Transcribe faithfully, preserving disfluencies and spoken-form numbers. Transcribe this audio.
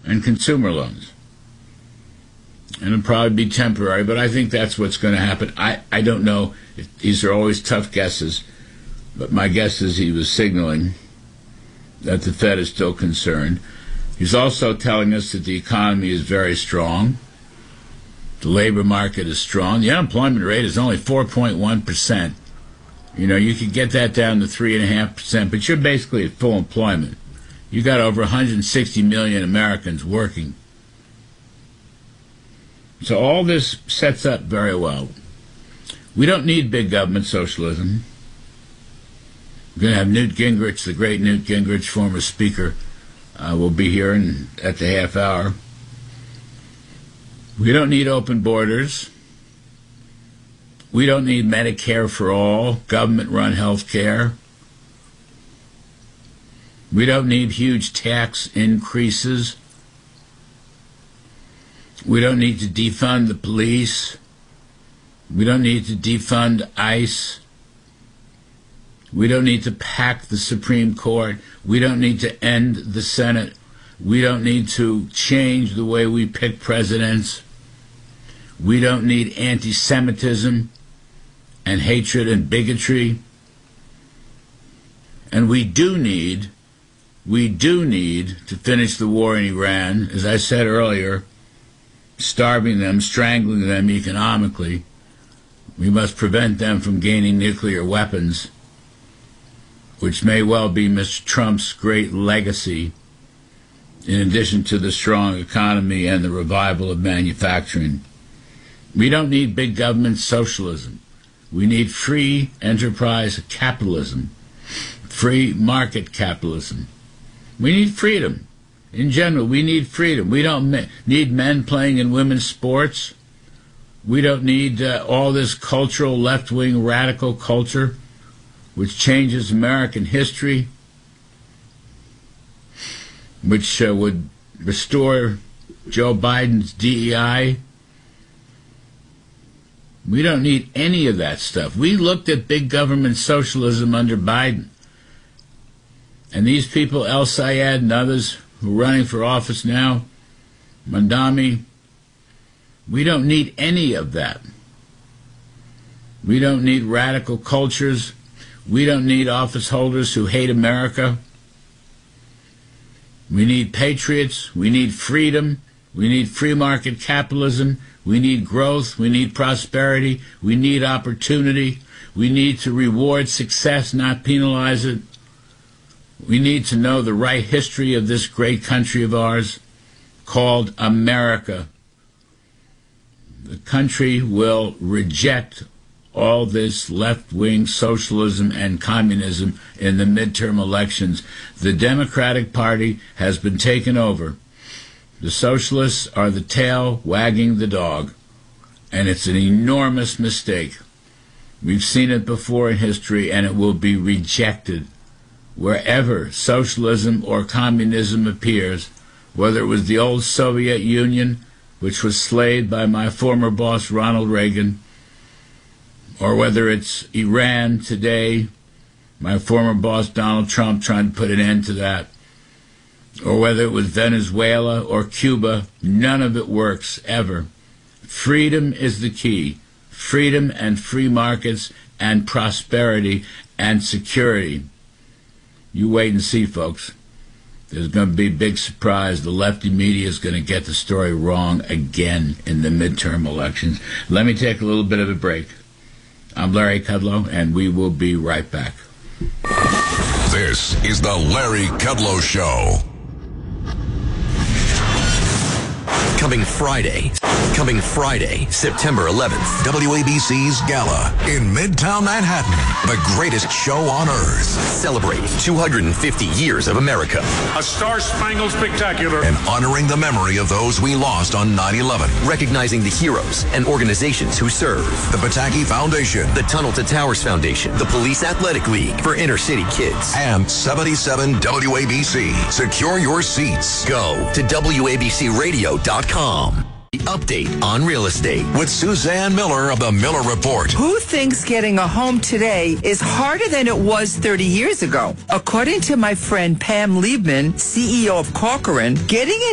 and consumer loans. And it'll probably be temporary, but I think that's what's going to happen. I, I don't know. If, these are always tough guesses, but my guess is he was signaling that the Fed is still concerned. He's also telling us that the economy is very strong. The labor market is strong. The unemployment rate is only four point one percent. You know, you could get that down to three point five percent, but you're basically at full employment. You got over one hundred sixty million Americans working. So all this sets up very well. We don't need big government socialism. We're going to have Newt Gingrich, the great Newt Gingrich, former speaker, uh, will be here in, at the half hour. We don't need open borders. We don't need Medicare for all, government-run health care. We don't need huge tax increases. We don't need to defund the police. We don't need to defund ICE. We don't need to pack the Supreme Court. We don't need to end the Senate. We don't need to change the way we pick presidents. We don't need anti-Semitism and hatred and bigotry. And we do need, we do need to finish the war in Iran, as I said earlier, starving them, strangling them economically. We must prevent them from gaining nuclear weapons, which may well be Mister Trump's great legacy, in addition to the strong economy and the revival of manufacturing. We don't need big government socialism. We need free enterprise capitalism, free market capitalism. We need freedom. In general, we need freedom. We don't me- need men playing in women's sports. We don't need uh, all this cultural left-wing radical culture which changes American history, which uh, would restore Joe Biden's D E I. We don't need any of that stuff. We looked at big government socialism under Biden. And these people, El Sayed and others who are running for office now, Mandami, we don't need any of that. We don't need radical cultures. We don't need office holders who hate America. We need patriots. We need freedom. We need free market capitalism. We need growth. We need prosperity. We need opportunity. We need to reward success, not penalize it. We need to know the right history of this great country of ours called America. The country will reject all this left-wing socialism and communism in the midterm elections. The Democratic Party has been taken over. The socialists are the tail wagging the dog, and it's an enormous mistake. We've seen it before in history, and it will be rejected wherever socialism or communism appears, whether it was the old Soviet Union, which was slayed by my former boss Ronald Reagan, or whether it's Iran today, my former boss Donald Trump trying to put an end to that, or whether it was Venezuela or Cuba. None of it works, ever. Freedom is the key. Freedom and free markets and prosperity and security. You wait and see, folks. There's going to be a big surprise. The lefty media is going to get the story wrong again in the midterm elections. Let me take a little bit of a break. I'm Larry Kudlow, and we will be right back. This is the Larry Kudlow Show. Coming Friday, coming Friday, September eleventh, W A B C's Gala in Midtown Manhattan. The greatest show on earth. Celebrate two hundred fifty years of America. A Star-Spangled Spectacular. And honoring the memory of those we lost on nine eleven. Recognizing the heroes and organizations who serve. The Pataki Foundation. The Tunnel to Towers Foundation. The Police Athletic League for inner city kids. And seventy-seven W A B C. Secure your seats. Go to W A B C radio dot com. The update on real estate with Suzanne Miller of the Miller Report. Who thinks getting a home today is harder than it was thirty years ago? According to my friend Pam Liebman, C E O of Corcoran, getting